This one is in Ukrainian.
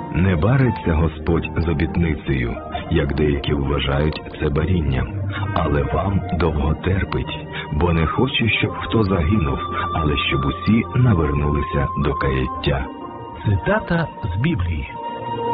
Не бариться Господь з обітницею, як деякі вважають це барінням, але вам довго терпить, бо не хоче, щоб хто загинув, але щоб усі навернулися до каяття. Цитата з Біблії.